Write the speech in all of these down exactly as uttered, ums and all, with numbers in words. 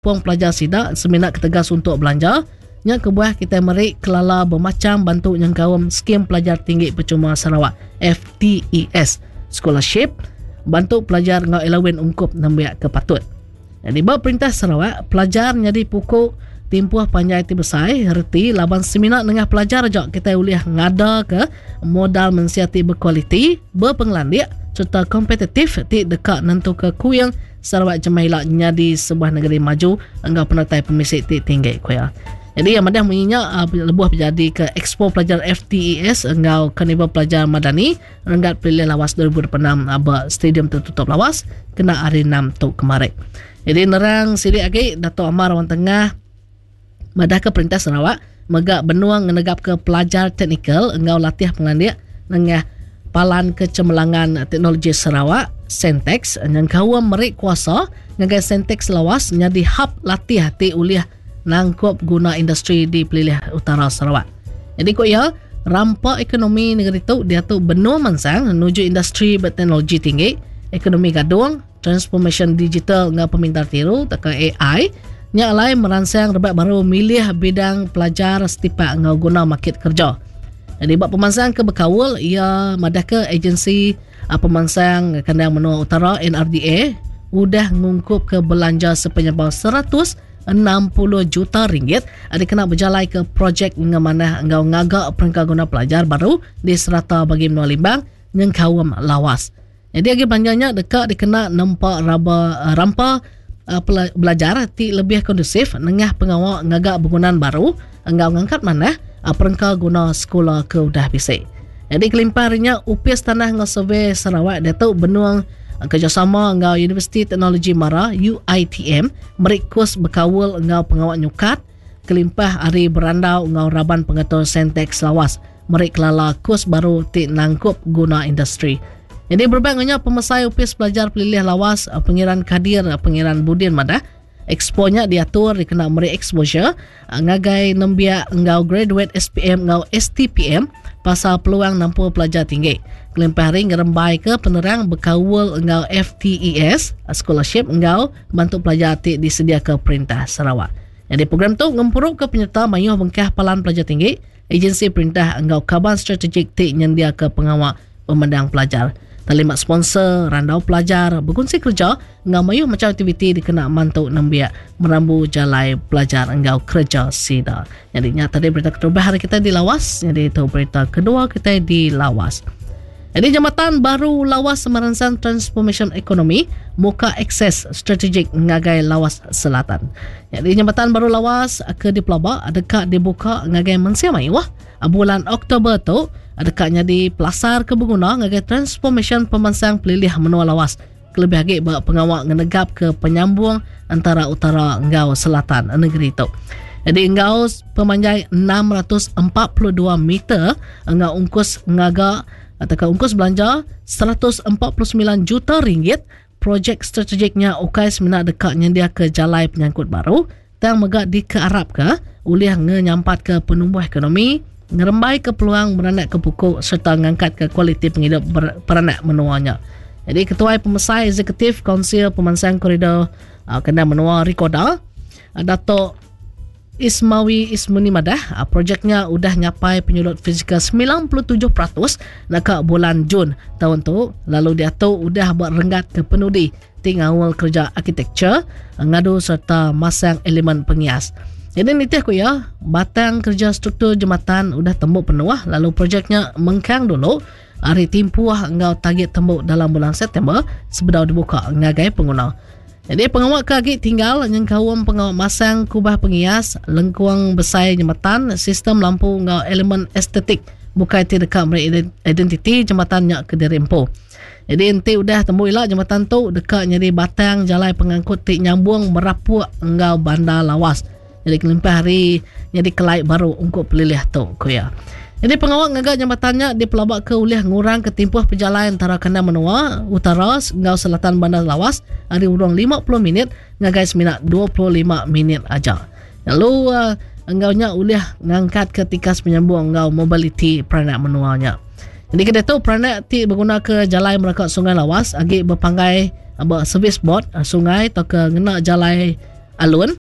puang pelajar sidak seminat ketegas untuk belanja. Yang kebuah kita merik kelala bermacam bantu yang kawam skim pelajar tinggi percuma Sarawak F T E S scholarship bantu pelajar ngau elawin ungkup nambiak kepatut. Jadi bab perintah Sarawak pelajar nyadi pukul timpuh panjai ti besai reti laban seminat dengan pelajar jok kita uliah ngada ke modal mensiati berkualiti berpenglandik serta kompetitif ti dekat nentu ke kuyang Sarawak Jemaila nyadi sebuah negeri maju enggak penatai pemisik ti tinggi kuya. Jadi yang madah menginyak uh, lebuh menjadi ke Expo Pelajar F T E S engau Karnival Pelajar Madani renggat pilih lawas dua ribu dua puluh enam aba stadium tertutup lawas kena hari enam tu kemarin. Jadi nerang sidik lagi Dato' Amar Wan Tengah madah ke Perintah Sarawak megak benuang menegap ke pelajar teknikal engau latih pengandik dengan Palan Kecemerlangan Teknologi Sarawak Sentex yang kawam merik kuasa dengan Sentex lawas nyadi hub latih hati uliah nangkup guna industri di pelilih utara Sarawak. Jadi kok ya rampak ekonomi negeri tu dia tu benua mansang menuju industri berteknologi tinggi, ekonomi gadung, transformation digital dengan pemintar tiru tekan A I. Yang lain merangsang rebat baru milih bidang pelajar setiap ngau guna market kerja. Jadi buat pemansang ke berkawal ia madah ke agensi uh, pemansang Kandang Menua Utara N R D A udah ngungkup ke belanja sepenyebab seratus enam puluh juta ringgit ada kena berjalai ke projek dengan mana ngau ngagak perangkat guna pelajar baru di serata bagi Menua Limbang dengan kawam lawas. Jadi lagi belanjanya dekat dikena nampak raba uh, rampa Uh, belajar ti lebih kondusif nengah pengawal ngagak bangunan baru enggak ngangkat mana uh, perengkal guna sekolah ke udah bisik. Jadi kelimparnya U P I S Tanah ngau survey Sarawak Datuk benuang uh, kerjasama ngau Universiti Teknologi Mara U I T M merikus berkawal ngau pengawal nyukat kelimpah hari berandau ngau raban pengatur Sentex lawas merik kelala kos baru ti nangkup guna industri. Jadi berbagainya pemesai U P I S pelajar pelilih lawas pengiran kadir pengiran budin madah exponya diatur dikena meri exposure ngagai nembia engau graduate S P M engau S T P M pasal peluang nampu pelajar tinggi kelimpah ring ngerembai ke penerang berkawal engau F T E S scholarship engau bantu pelajar ti disedia ke Perintah Sarawak. Jadi program tu ngempuruk ke penyerta mayuh bengkah palan pelajar tinggi agensi perintah engau kaban strategik ti nyendia ke pengawal pemandang pelajar. Talimat sponsor, randau pelajar, berkongsi kerja, engau mayuh macam aktiviti dikena mantuk nambiak merambu jalai pelajar engau kerja sida. Jadi nyata tadi berita kedua hari kita di Lawas, jadi itu berita kedua kita di Lawas. Jadi Jambatan Baru Lawas merancang transformation ekonomi muka akses strategik ngagai Lawas Selatan. Jadi Jambatan Baru Lawas ke di Pelabak dekat dibuka ngagai mensia mayuh bulan Oktober tu dekatnya di Pelasar ke Berguna ngagai transformation pemansang pelilih menua lawas kelebih lagi buat pengawal ngenegap ke penyambung antara utara engau selatan negeri itu. Jadi engau pemanjai enam ratus empat puluh dua meter engau ungkus ngaga atau ungkus belanja seratus empat puluh sembilan juta ringgit projek strategiknya ukai seminat dekatnya dia ke jalai penyangkut baru yang megak di ke Arab ke uliah ngenyampat ke penumbuh ekonomi ngerembai ke peluang beranak ke pokok serta mengangkat ke kualiti penghidup beranak menuanya. Jadi Ketua Pemesai Eksekutif Kaunsil Pemansang Koridor uh, Kandang Menua Rikoda uh, Dato' Ismawi Ismuni Madah uh, projeknya udah nyapai penyulut fizikal sembilan puluh tujuh peratus nak ke bulan Jun tahun tu lalu dia tu udah buat renggat ke penudi tinggal kerja arkitektur uh, ngadu serta masang elemen penghias. Jadi nitih ku ya, batang kerja struktur jembatan udah tembuk penuh lalu projeknya mengkang dulu hari timpuah engau target tembuk dalam bulan September sebelum dibuka ngagai pengguna. Jadi pengawal kaki tinggal yang kawam pengawal masang kubah penghias, lengkuang besai jembatan, sistem lampu engau elemen estetik bukai ti dekat meri identiti jembatannya ke Derempo. Jadi nanti udah tembuk ilah jembatan tu dekat jadi batang jalai pengangkut ti nyambung merapuk engau bandar lawas. Jadi kelimpah hari jadi kelait baru untuk pelilih tu kuya. Jadi pengawal ngagak jambatannya di Pelabak ke uliah ngurang ketimpuh perjalanan antara Kandang Menua Utara ngau selatan Bandar Lawas hari urang lima puluh minit ngagai seminat dua puluh lima minit aja. Lalu uh, engaunya uliah ngangkat ke tikas penyambung engau mobility peranak menuanya. Jadi kita tu peranak ti berguna ke jalai merekat Sungai Lawas agi berpanggai uh, servis bot uh, sungai atau ke ngena jalai alun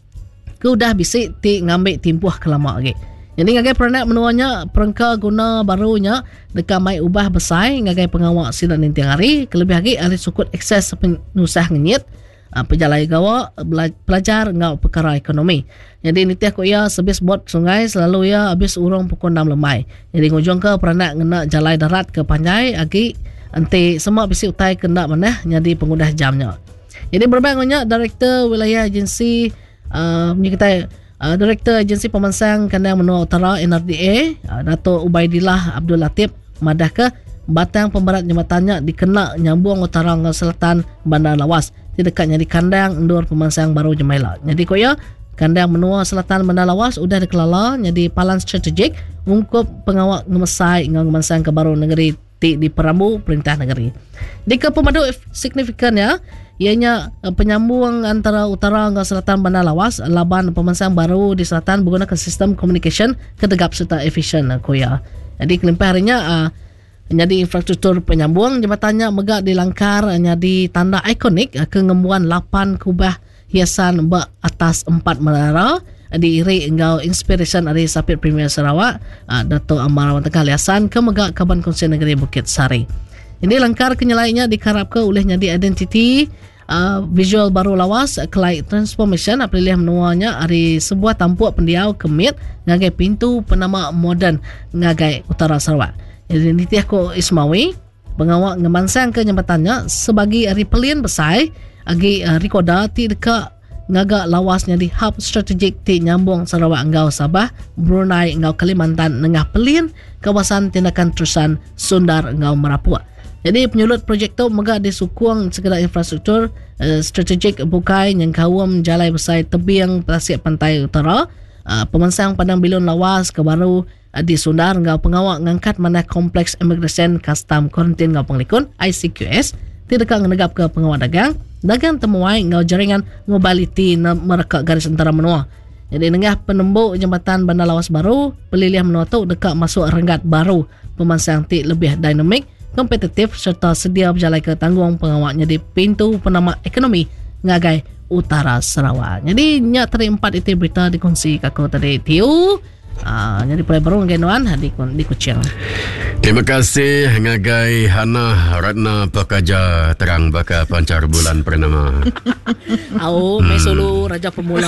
ke udah bisik ti ngambil timpuh kelama lagi. Jadi ngagai peranak menuanya perangka guna barunya dekat mai ubah besai ngagai pengawak sinan nintiang hari kelebih lagi ahli sukut akses penusah ngenyit uh, pejalai gawa pelajar ngau perkara ekonomi. Jadi nitiah ko ia sebis bot sungai selalu ia habis urang pukul enam lemai. Jadi ngujung ke peranak ngena jalai darat ke Panjai agi ante semua bisi utai kena manah jadi pengudah jamnya. Jadi berbangnya Direktur Wilayah Agensi uh, kita Uh, Direktur Agensi Pemansang Kandang Menua Utara N R D A uh, Dato' Ubaidillah Abdul Latif madah ke batang pemberat jembatannya dikena nyambung utara dengan selatan Bandar Lawas di dekatnya di kandang Endur Pemansang Baru Jemaila. Jadi koya kandang Menua Selatan Bandar Lawas udah dikelala jadi palan strategik ungkup pengawak ngemesai dengan Pemansang ke Baru Negeri di, di Perambu Perintah Negeri. Di ke pemadu signifikan ya ianya penyambung antara utara dengan selatan Bandar Lawas laban Pemansang Baru di selatan menggunakan sistem komunikasi kedegap serta efisien koya. Jadi kelimpah harinya uh, jadi infrastruktur penyambung jembatannya megak dilangkar jadi tanda ikonik uh, kengembuan lapan kubah hiasan bak atas empat menara diiri engau inspiration dari Sapit Premier Sarawak uh, Dato' Amar Tengah Liasan ke megak Kaban Kongsi Negeri Bukit Sari. Ini langkar kenyalainnya dikarap ke olehnya di identiti uh, visual baru lawas kelai transformation apabila menuanya dari sebuah tampuk pendiau kemit ngagai pintu penama moden ngagai utara Sarawak. Jadi nitiah ko Ismawi pengawak ngemansang ke jembatannya sebagai hari pelien besai agi uh, rikoda ti dekat ngagak lawasnya di hub strategik ti nyambung Sarawak engau Sabah Brunei engau Kalimantan nengah pelien kawasan tindakan terusan Sundar engau Merapua. Jadi penyulut projek tu megak disukung segala infrastruktur uh, strategik bukai yang kawam jalai besar tebiang tasik pantai utara uh, Pemansang Padang Bilun Lawas ke Baru uh, di Sundar ngau pengawak ngangkat mana kompleks imigresen custom kuarantin ngau Penglikun I C Q S tidak menegap ke pengawak dagang dagang temuai ngau jaringan mobility na mereka garis antara menua. Jadi nengah penembuk jembatan Bandar Lawas Baru pelilihan menua tu dekat masuk renggat baru Pemansang ti lebih dinamik kompetitif serta sedia berjalan ke tanggung pengawaknya di pintu penama ekonomi ngagai utara Sarawak. Jadi nya tadi empat itu berita dikongsi kako tadi tiu. Ah, jadi pulai baru ngagai nuan di di Kuching. Terima kasih ngagai Hana Ratna Pekaja terang baka pancar bulan purnama. Au, hmm. Mesulu Raja Pemula.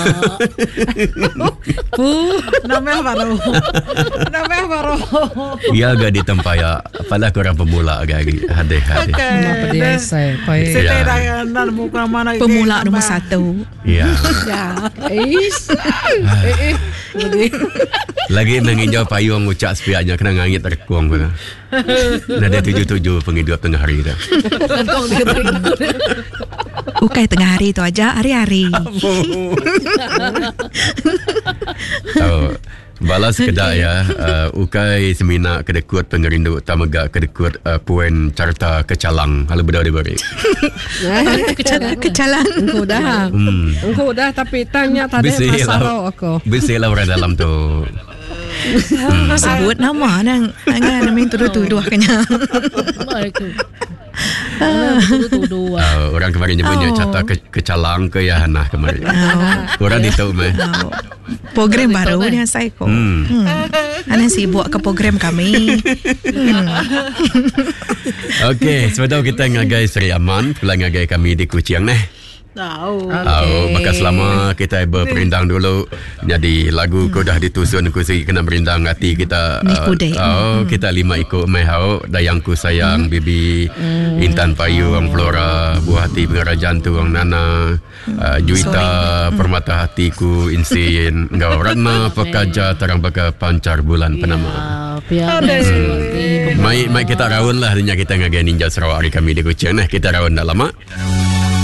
Pu, nama baru. Nama baru. Ya agak ditempaya, apalah korang pemula agak hadeh-hadeh. Kenapa dia saya? Saya dah bukan mana pemula nombor satu. Ya. Ya. Is. Eh, eh. Lagi nanginjau payung ucap sepiaknya kena ngangit terkuang pula. Ada tujuh-tujuh penghidup tengah hari dah. Bukan tengah hari tu aja, hari-hari. Oh, balas kedak ya. Uh, ukai semina kedekut pengerindu tamagak kedekut uh, Puan Carta Kecalang. Kalau berdua diberi. Kecalang. Kecalang. Engkau dah. Hmm. Engkau dah tapi tanya tadi masalah aku. Bisailah orang dalam tu. Hmm. Sebut nama nang angan nama tuduh-tuduh kena. Uh, orang kemarin nyebutnya oh. Carta ke, Kecalang ke Yahanah kemarin. Oh. Orang ditahu meh. Oh. Program baru ni saya ko. Hmm. hmm. Ana sibuk ke program kami. hmm. Okey, sebab kita ngagai Seri Aman, pulang ngagai kami di Kuching neh. Tahu. Okay. Oh, maka selama kita berperindang dulu, jadi lagu hmm. ko dah ditusun ku segi kena berindang hati kita. Uh, oh, hmm. kita lima ikut mai hau dayangku sayang hmm. bibi hmm. Intan Payu ang Flora, buah hati pengarajaan tu ang Nana, uh, Juita hmm. permata hatiku Insin, ngau Ratna Pekaja terang baka pancar bulan penama. Ya, hmm. Mai mai kita raun lah, kita ngagai Ninja Sarawak hari kami di Kuching nah kita raun dah lama.